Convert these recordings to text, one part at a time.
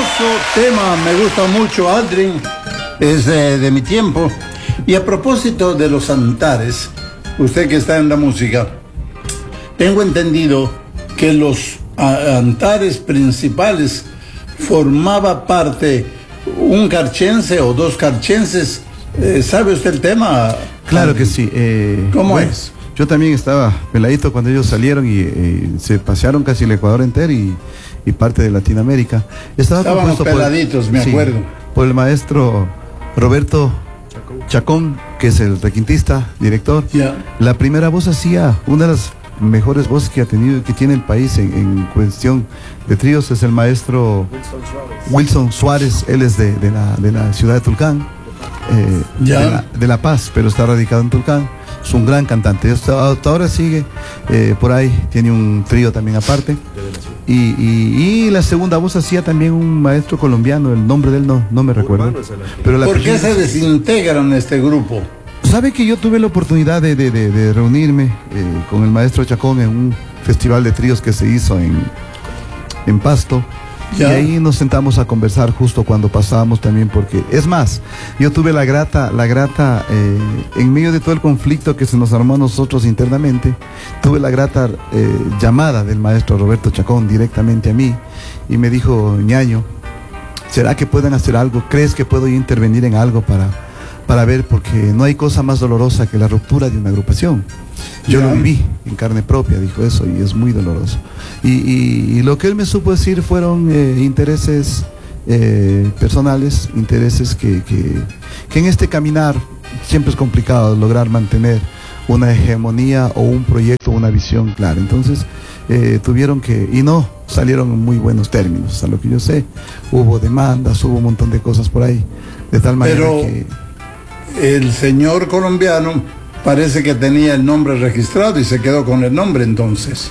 Hermoso tema, me gusta mucho, Aldrin, es de mi tiempo. Y a propósito de los Antares, usted que está en la música, tengo entendido que los Antares principales formaba parte un carchense o dos carchenses. ¿Sabe usted el tema? Claro que sí. ¿Cómo es? Yo también estaba peladito cuando ellos salieron y se pasearon casi el Ecuador entero y parte de Latinoamérica. Estábamos peladitos, me acuerdo. Por el maestro Roberto Chacón, que es el requintista, director. Yeah. La primera voz hacía una de las mejores voces que ha tenido, que tiene el país en cuestión de tríos, es el maestro Wilson Suárez. Él es de la ciudad de Tulcán, de La Paz, pero está radicado en Tulcán. Es un gran cantante, hasta ahora sigue por ahí, tiene un trío también aparte. Y la segunda voz hacía también un maestro colombiano, el nombre de él no me recuerdo. Pero ¿por qué se desintegran este grupo? Sabe que yo tuve la oportunidad de reunirme con el maestro Chacón en un festival de tríos que se hizo en Pasto. ¿Ya? Y ahí nos sentamos a conversar justo cuando pasábamos también, porque es más, yo tuve la grata en medio de todo el conflicto que se nos armó a nosotros internamente, tuve la grata llamada del maestro Roberto Chacón directamente a mí y me dijo: Ñaño, ¿será que pueden hacer algo? ¿Crees que puedo intervenir en algo para ver? Porque no hay cosa más dolorosa que la ruptura de una agrupación. Yo lo viví en carne propia, dijo eso, y es muy doloroso. Y lo que él me supo decir fueron intereses personales, intereses que en este caminar siempre es complicado lograr mantener una hegemonía o un proyecto, una visión clara. Entonces tuvieron que, y no salieron en muy buenos términos, a lo que yo sé. Hubo demandas, hubo un montón de cosas por ahí, de tal manera que... El señor colombiano parece que tenía el nombre registrado y se quedó con el nombre entonces.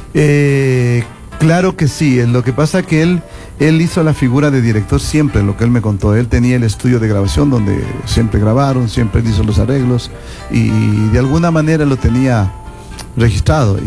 Claro que sí, lo que pasa que él hizo la figura de director siempre, lo que él me contó. Él tenía el estudio de grabación donde siempre grabaron, siempre hizo los arreglos y de alguna manera lo tenía registrado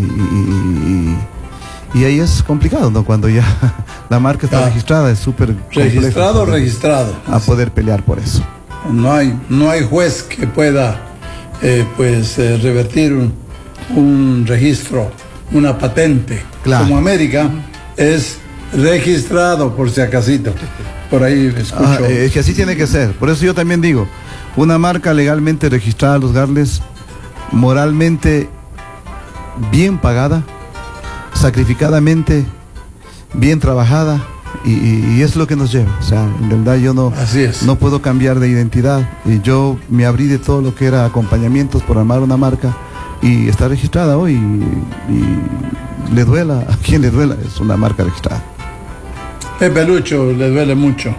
y ahí es complicado, ¿no? Cuando ya la marca está registrada, es súper registrado a poder pelear por eso. No hay juez que pueda revertir un registro, una patente. Claro. Como América es registrado, por si acasito. Por ahí escucho. Es que así tiene que ser. Por eso yo también digo, una marca legalmente registrada, Los Garles, moralmente bien pagada, sacrificadamente bien trabajada. Y es lo que nos lleva, o sea, en verdad yo no puedo cambiar de identidad. Y yo me abrí de todo lo que era acompañamientos por armar una marca y está registrada hoy y le duela a quien le duela, es una marca registrada. Pepe Lucho le duele mucho.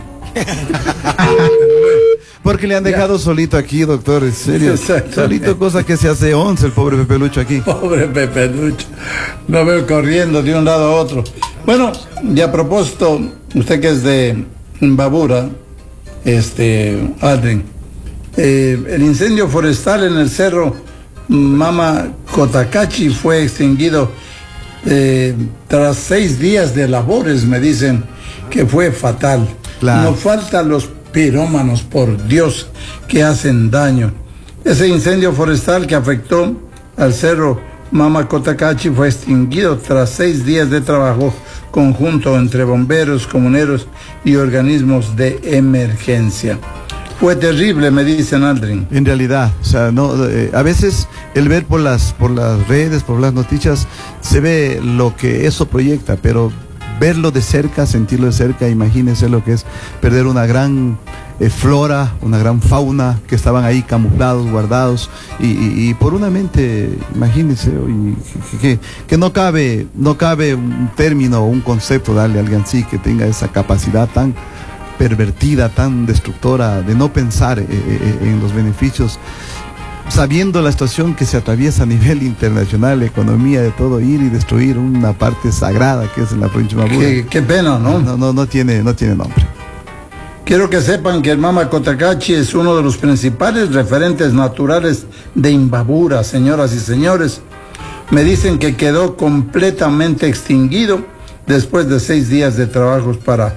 Porque le han dejado solito aquí, doctor, en serio. Solito, cosa que se hace 11 el pobre Pepe Lucho aquí. Pobre Pepe Lucho. Lo veo corriendo de un lado a otro. Bueno, y a propósito, usted que es de Imbabura, Aldrin, el incendio forestal en el cerro Mama Cotacachi fue extinguido tras 6 días de labores, me dicen que fue fatal. Claro. No faltan los pirómanos, por Dios, que hacen daño. Ese incendio forestal que afectó al cerro Mama Cotacachi fue extinguido tras 6 días de trabajo conjunto entre bomberos, comuneros y organismos de emergencia. Fue terrible, me dicen, Aldrin. En realidad, o sea, a veces el ver por las redes, por las noticias, se ve lo que eso proyecta, pero verlo de cerca, sentirlo de cerca, imagínense lo que es perder una gran flora, una gran fauna que estaban ahí camuflados, guardados, y por una mente, imagínense, que no cabe un término o un concepto darle a alguien así que tenga esa capacidad tan pervertida, tan destructora de no pensar en los beneficios, sabiendo la situación que se atraviesa a nivel internacional, la economía de todo, ir y destruir una parte sagrada que es en la provincia de Imbabura. Qué pena, ¿no? No tiene nombre. Quiero que sepan que el Mama Cotacachi es uno de los principales referentes naturales de Imbabura, señoras y señores. Me dicen que quedó completamente extinguido después de 6 días de trabajos para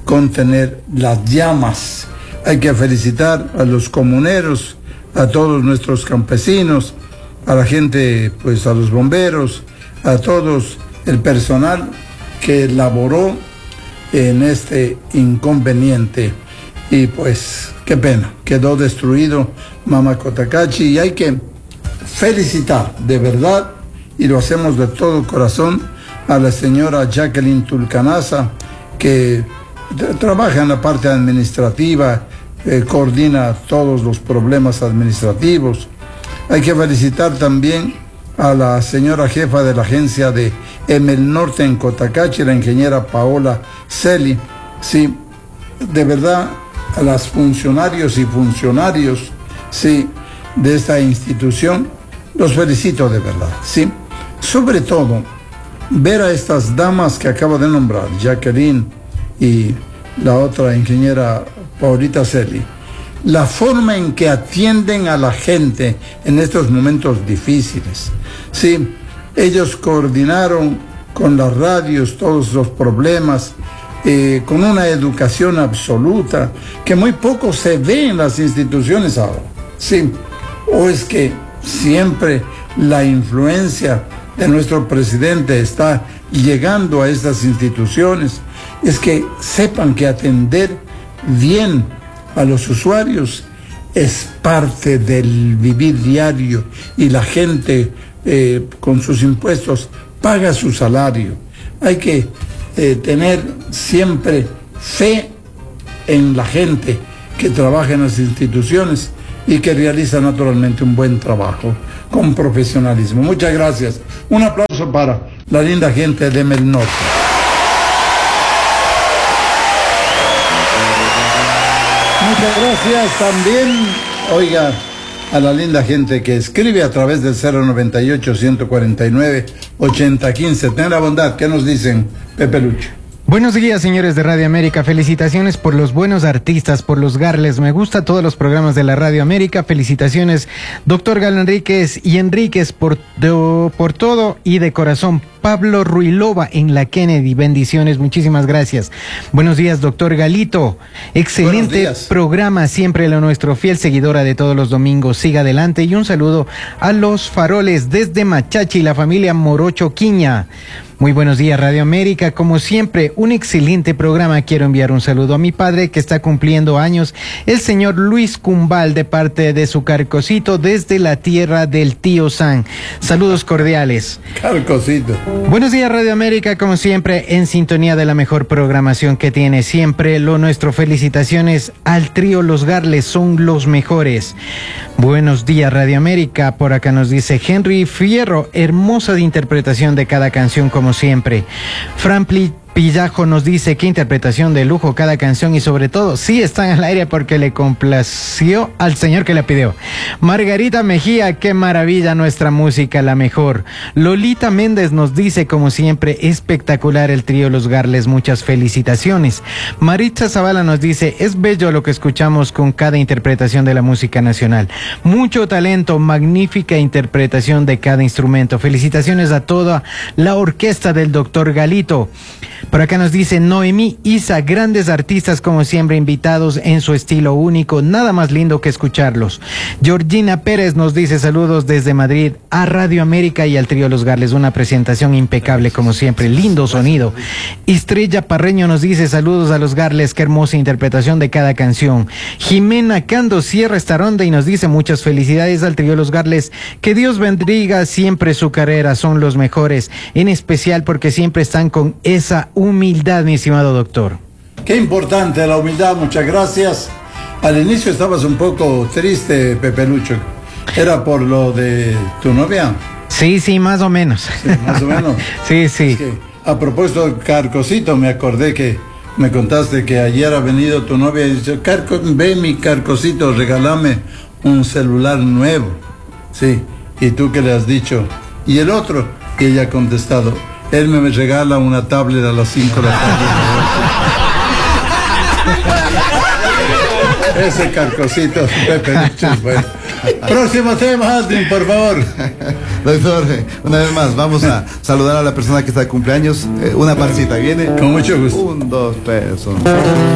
contener las llamas. Hay que felicitar a los comuneros, a todos nuestros campesinos, a la gente, pues a los bomberos, a todos el personal que laboró en este inconveniente. Y pues qué pena, quedó destruido Mama Cotacachi, y hay que felicitar de verdad, y lo hacemos de todo corazón, a la señora Jacqueline Tulcanaza, que trabaja en la parte administrativa, coordina todos los problemas administrativos. Hay que felicitar también a la señora jefa de la agencia de Emel Norte en Cotacachi, la ingeniera Paola Celi. Sí, de verdad, a los funcionarios y funcionarios, sí, de esta institución, los felicito de verdad, sí. Sobre todo, ver a estas damas que acabo de nombrar, Jacqueline y la otra ingeniera Paulita Celi, la forma en que atienden a la gente en estos momentos difíciles. Sí, ellos coordinaron con las radios todos los problemas, con una educación absoluta que muy poco se ve en las instituciones ahora. Sí, o es que siempre la influencia de nuestro presidente está llegando a estas instituciones. Es que sepan que atender bien a los usuarios es parte del vivir diario, y la gente con sus impuestos paga su salario. Hay que tener siempre fe en la gente que trabaja en las instituciones y que realiza naturalmente un buen trabajo con profesionalismo. Muchas gracias. Un aplauso para la linda gente de Emel Norte. Muchas gracias también, oiga, a la linda gente que escribe a través del 098-149-8015. Ten la bondad, ¿qué nos dicen, Pepe Lucho? Buenos días, señores de Radio América. Felicitaciones por los buenos artistas, por los Garles. Me gusta todos los programas de la Radio América. Felicitaciones, doctor Galo Enríquez y Enríquez, por todo y de corazón. Pablo Ruilova en la Kennedy. Bendiciones, muchísimas gracias. Buenos días, doctor Galito. Excelente programa, siempre lo nuestro, fiel seguidora de todos los domingos. Siga adelante, y un saludo a los faroles desde Machachi, la familia Morocho Quiña. Muy buenos días, Radio América. Como siempre, un excelente programa. Quiero enviar un saludo a mi padre que está cumpliendo años, el señor Luis Cumbal, de parte de su Carcosito, desde la tierra del tío San. Saludos cordiales. Carcosito. Buenos días, Radio América, como siempre, en sintonía de la mejor programación que tiene siempre lo nuestro. Felicitaciones al trío Los Garles, son los mejores. Buenos días, Radio América. Por acá nos dice Henry Fierro, hermosa de interpretación de cada canción, como siempre. Franpli Pillajo nos dice, qué interpretación de lujo cada canción, y sobre todo, sí están al aire porque le complació al señor que la pidió. Margarita Mejía, qué maravilla nuestra música, la mejor. Lolita Méndez nos dice, como siempre, espectacular el trío Los Garles, muchas felicitaciones. Maritza Zavala nos dice, es bello lo que escuchamos con cada interpretación de la música nacional. Mucho talento, magnífica interpretación de cada instrumento. Felicitaciones a toda la orquesta del doctor Galito. Por acá nos dice Noemí Isa, grandes artistas como siempre, invitados en su estilo único, nada más lindo que escucharlos. Georgina Pérez nos dice saludos desde Madrid a Radio América y al trío Los Garles, una presentación impecable como siempre, lindo sonido. Estrella Parreño nos dice saludos a Los Garles, qué hermosa interpretación de cada canción. Jimena Cando cierra esta ronda y nos dice muchas felicidades al trío Los Garles, que Dios bendiga siempre su carrera, son los mejores, en especial porque siempre están con esa humildad, mi estimado doctor. Qué importante la humildad, muchas gracias. Al inicio estabas un poco triste, Pepe Lucho. ¿Era por lo de tu novia? Sí, más o menos. Sí, más o menos. Sí. Es que, a propósito de Carcosito, me acordé que me contaste que ayer ha venido tu novia y dice, ve mi Carcosito, regálame un celular nuevo. Sí, y tú que le has dicho, ¿y el otro? Y ella ha contestado, él me regala una tablet a las 5 de la tarde. Ese Carcosito, Pepe Lucho, bueno. Próximo tema, Aldrin, por favor. Doctor, una vez más, vamos a saludar a la persona que está de cumpleaños. Una pancita, ¿viene? Con mucho gusto. 1, 2 pesos.